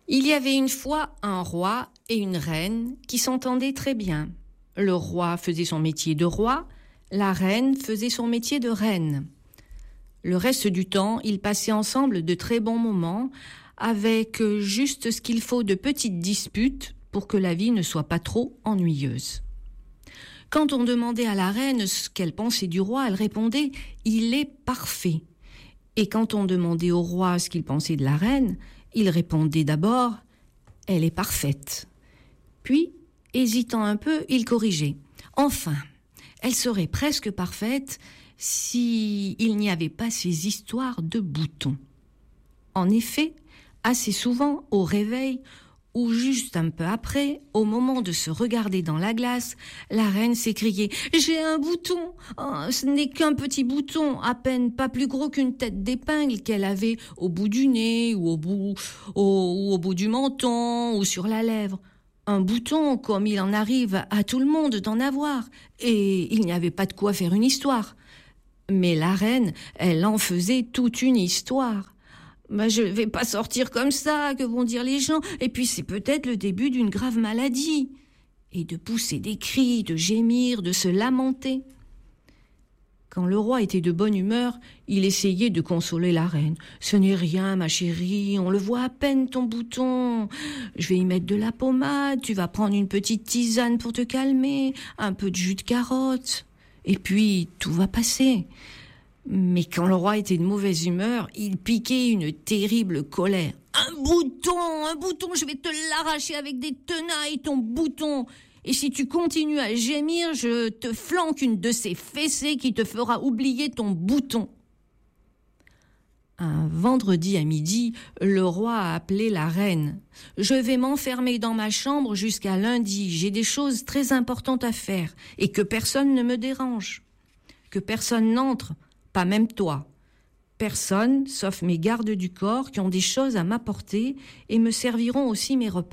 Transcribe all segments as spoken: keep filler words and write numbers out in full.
Il y avait une fois un roi et une reine qui s'entendaient très bien. Le roi faisait son métier de roi, la reine faisait son métier de reine. Le reste du temps, ils passaient ensemble de très bons moments, avec juste ce qu'il faut de petites disputes pour que la vie ne soit pas trop ennuyeuse. Quand on demandait à la reine ce qu'elle pensait du roi, elle répondait « il est parfait ». Et quand on demandait au roi ce qu'il pensait de la reine, il répondait d'abord « elle est parfaite ». Puis, hésitant un peu, il corrigeait « enfin, elle serait presque parfaite si il n'y avait pas ces histoires de boutons ». En effet, assez souvent, au réveil, ou juste un peu après, au moment de se regarder dans la glace, la reine s'écriait « j'ai un bouton oh, ce n'est qu'un petit bouton, à peine pas plus gros qu'une tête d'épingle qu'elle avait au bout du nez, ou au bout, au, ou au bout du menton, ou sur la lèvre. Un bouton comme il en arrive à tout le monde d'en avoir, et il n'y avait pas de quoi faire une histoire. Mais la reine, elle en faisait toute une histoire. Ben, je vais pas sortir comme ça, que vont dire les gens, et puis c'est peut-être le début d'une grave maladie. Et de pousser des cris, de gémir, de se lamenter. Quand le roi était de bonne humeur, il essayait de consoler la reine. « Ce n'est rien, ma chérie, on le voit à peine ton bouton. Je vais y mettre de la pommade, tu vas prendre une petite tisane pour te calmer, un peu de jus de carotte. Et puis, tout va passer. » Mais quand le roi était de mauvaise humeur, il piquait une terrible colère. « Un bouton, un bouton, je vais te l'arracher avec des tenailles, ton bouton. Et si tu continues à gémir, je te flanque une de ces fessées qui te fera oublier ton bouton. » Un vendredi à midi, le roi a appelé la reine. « Je vais m'enfermer dans ma chambre jusqu'à lundi. J'ai des choses très importantes à faire et que personne ne me dérange. Que personne n'entre. Pas même toi. Personne, sauf mes gardes du corps qui ont des choses à m'apporter et me serviront aussi mes repas. »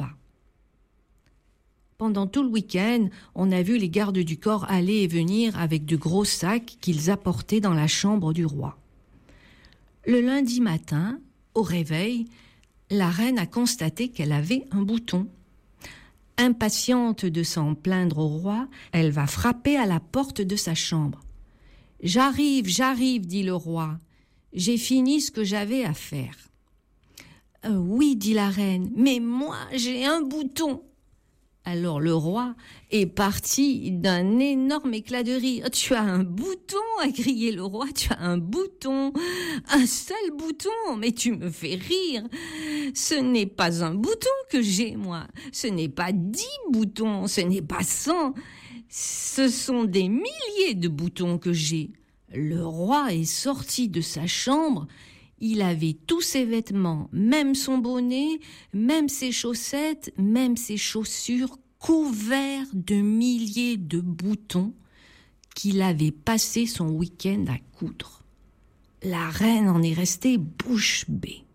Pendant tout le week-end, on a vu les gardes du corps aller et venir avec de gros sacs qu'ils apportaient dans la chambre du roi. Le lundi matin, au réveil, la reine a constaté qu'elle avait un bouton. Impatiente de s'en plaindre au roi, elle va frapper à la porte de sa chambre. « J'arrive, j'arrive, dit le roi. J'ai fini ce que j'avais à faire. Euh, »« Oui, dit la reine, mais moi, j'ai un bouton. » Alors le roi est parti d'un énorme éclat de rire. « Tu as un bouton » a crié le roi, « tu as un bouton, un seul bouton, mais tu me fais rire. Ce n'est pas un bouton que j'ai, moi. Ce n'est pas dix boutons, ce n'est pas cent. Ce sont des milliers de boutons que j'ai. » Le roi est sorti de sa chambre. Il avait tous ses vêtements, même son bonnet, même ses chaussettes, même ses chaussures, couverts de milliers de boutons qu'il avait passé son week-end à coudre. La reine en est restée bouche bée.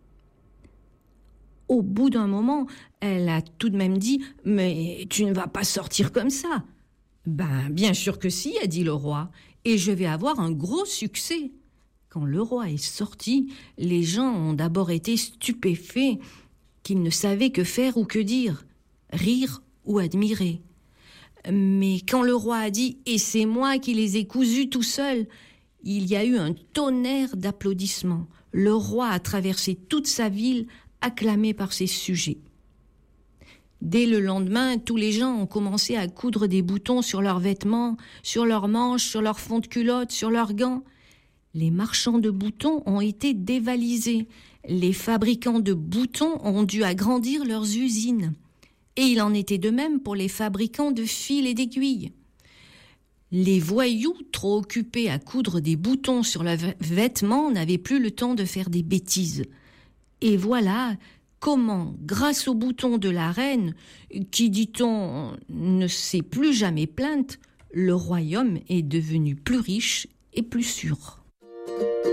Au bout d'un moment, elle a tout de même dit « Mais tu ne vas pas sortir comme ça !»« Ben, bien sûr que si, a dit le roi, et je vais avoir un gros succès. » Quand le roi est sorti, les gens ont d'abord été stupéfaits, qu'ils ne savaient que faire ou que dire, rire ou admirer. Mais quand le roi a dit « Et c'est moi qui les ai cousus tout seul », il y a eu un tonnerre d'applaudissements. Le roi a traversé toute sa ville, acclamé par ses sujets. Dès le lendemain, tous les gens ont commencé à coudre des boutons sur leurs vêtements, sur leurs manches, sur leur fond de culotte, sur leurs gants. Les marchands de boutons ont été dévalisés. Les fabricants de boutons ont dû agrandir leurs usines. Et il en était de même pour les fabricants de fils et d'aiguilles. Les voyous, trop occupés à coudre des boutons sur leurs vêtements, n'avaient plus le temps de faire des bêtises. Et voilà comment, grâce aux boutons de la reine, qui, dit-on, ne s'est plus jamais plainte, le royaume est devenu plus riche et plus sûr.